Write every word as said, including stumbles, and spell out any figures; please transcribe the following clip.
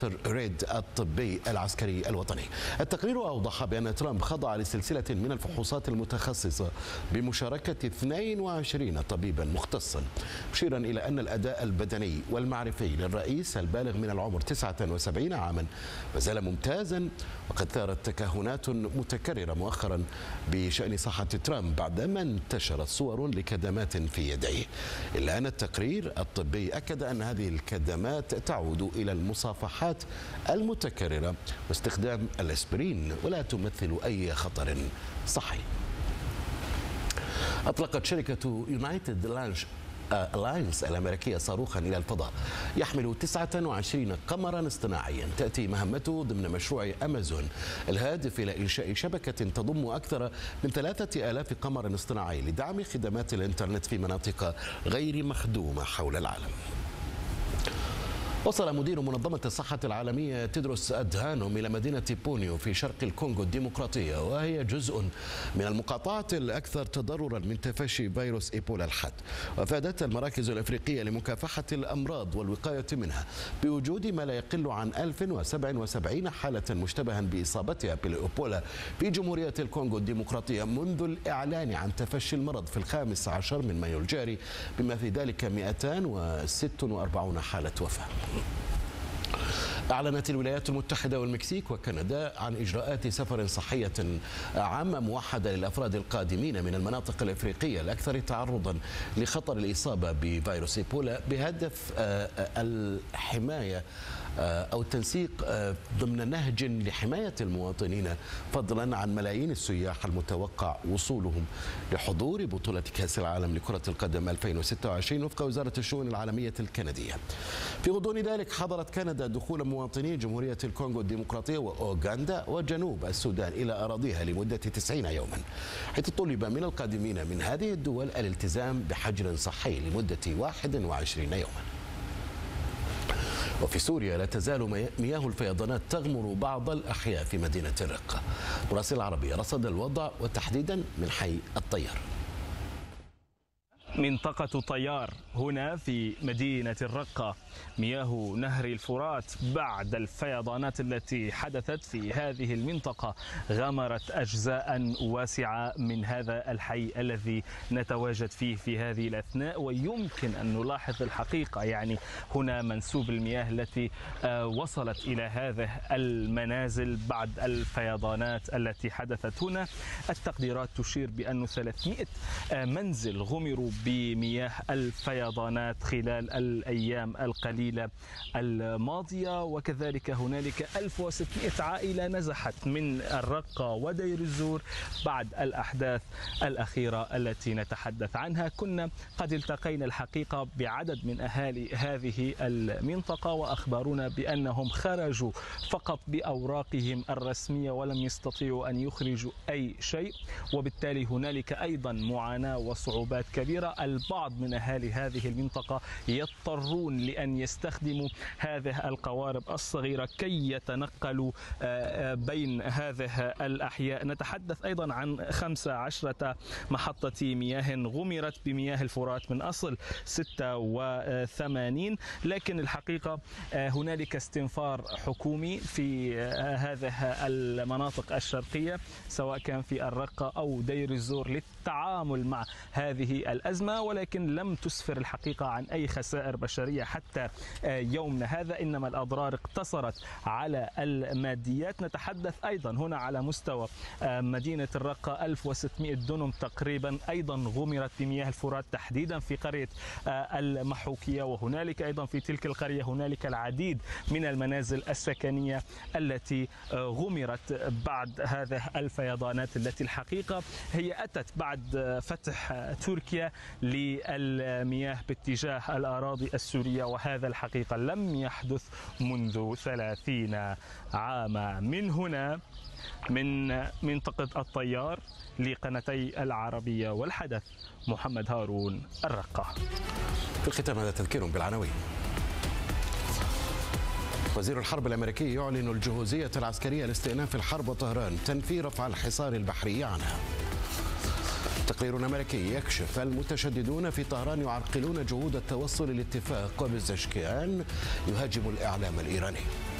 ريد الطبي العسكري الوطني. التقرير أوضح بأن ترامب خضع لسلسلة من الفحوصات المتخصصة بمشاركة اثنين وعشرين طبيبا مختصا، مشيرا إلى أن الأداء البدني والمعرفي للرئيس البالغ من العمر تسعة وسبعين عاما ما زال ممتازا. وقد ثارت تكهنات متكررة مؤخرا بشأن صحة ترامب بعدما انتشرت صور لكدمات في يديه، إلا أن التقرير الطبي أكد أن هذه الكدمات تعود إلى المصافحات المتكررة واستخدام الأسبرين ولا تمثل أي خطر صحي. أطلقت شركة يونايتد لانش ألاينس الأمريكية صاروخا إلى الفضاء يحمل تسعة وعشرين قمرا اصطناعيا تأتي مهمته ضمن مشروع أمازون الهادف إلى إنشاء شبكة تضم أكثر من ثلاثة آلاف قمر اصطناعي لدعم خدمات الإنترنت في مناطق غير مخدومة حول العالم. وصل مدير منظمة الصحة العالمية تيدروس أدهانوم إلى مدينة بونيو في شرق الكونغو الديمقراطية، وهي جزء من المقاطعة الأكثر تضررا من تفشي فيروس إيبولا الحاد. وأفادت المراكز الأفريقية لمكافحة الأمراض والوقاية منها بوجود ما لا يقل عن ألف وسبعة وسبعين حالة مشتبها بإصابتها بالإيبولا في جمهورية الكونغو الديمقراطية منذ الإعلان عن تفشي المرض في الخامس عشر من مايو الجاري، بما في ذلك مئتين وستة وأربعين حالة وفاة. أعلنت الولايات المتحدة والمكسيك وكندا عن إجراءات سفر صحية عامة موحدة للأفراد القادمين من المناطق الإفريقية الأكثر تعرضا لخطر الإصابة بفيروس إيبولا بهدف الحماية أو التنسيق ضمن نهج لحماية المواطنين، فضلا عن ملايين السياح المتوقع وصولهم لحضور بطولة كأس العالم لكرة القدم ألفين وستة وعشرين وفق وزارة الشؤون العالمية الكندية. في غضون ذلك حظرت كندا دخول مواطني جمهورية الكونغو الديمقراطية وأوغندا وجنوب السودان إلى أراضيها لمدة تسعين يوما، حيث طلب من القادمين من هذه الدول الالتزام بحجر صحي لمدة واحد وعشرين يوما. وفي سوريا لا تزال مياه الفيضانات تغمر بعض الأحياء في مدينة الرقة. مراسل العربية رصد الوضع وتحديدا من حي الطيار. منطقة طيار هنا في مدينة الرقة، مياه نهر الفرات بعد الفيضانات التي حدثت في هذه المنطقة غمرت أجزاء واسعة من هذا الحي الذي نتواجد فيه في هذه الأثناء. ويمكن أن نلاحظ الحقيقة يعني هنا منسوب المياه التي وصلت إلى هذه المنازل بعد الفيضانات التي حدثت هنا. التقديرات تشير بأن ثلاثمئة منزل غمروا بمياه الفيضانات خلال الأيام القليلة الماضية، وكذلك هنالك ألف وستمئة عائلة نزحت من الرقة ودير الزور بعد الأحداث الأخيرة التي نتحدث عنها. كنا قد التقينا الحقيقة بعدد من أهالي هذه المنطقة وأخبرونا بأنهم خرجوا فقط بأوراقهم الرسمية ولم يستطيعوا أن يخرجوا أي شيء، وبالتالي هنالك أيضا معاناة وصعوبات كبيرة. البعض من أهالي هذه المنطقة يضطرون لأن يستخدموا هذه القوارب الصغيرة كي يتنقلوا بين هذه الأحياء. نتحدث أيضا عن خمسة عشرة محطة مياه غمرت بمياه الفرات من أصل ستة وثمانين، لكن الحقيقة هنالك استنفار حكومي في هذه المناطق الشرقية سواء كان في الرقة أو دير الزور للتعامل مع هذه الأزمة، ولكن لم تسفر الحقيقة عن أي خسائر بشرية حتى يومنا هذا، إنما الأضرار اقتصرت على الماديات. نتحدث أيضا هنا على مستوى مدينة الرقة ألف وستمئة دونم تقريبا أيضا غمرت بمياه الفرات تحديدا في قرية المحوكية، وهنالك أيضا في تلك القرية هنالك العديد من المنازل السكنية التي غمرت بعد هذه الفيضانات التي الحقيقة هي أتت بعد فتح تركيا للمياه باتجاه الأراضي السورية، وهذا الحقيقة لم يحدث منذ ثلاثين عاما. من هنا من منطقة الطيار لقناتي العربية والحدث، محمد هارون، الرقة. في الختام هذا تذكير بالعناوين. وزير الحرب الأمريكي يعلن الجهوزية العسكرية لاستئناف الحرب، وطهران تنفي رفع الحصار البحري عنها. تقرير أمريكي يكشف المتشددون في طهران يعرقلون جهود التوصل لاتفاق، وبزشكيان يهاجم الإعلام الإيراني.